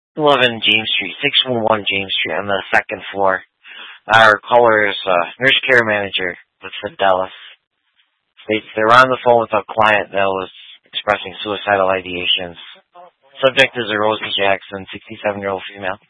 11 James Street, 611 James Street on the second floor. Our caller is nurse care manager with Fidelis. States they're on the phone with a client that was expressing suicidal ideations. Subject is a Rosie Jackson, 67-year-old female.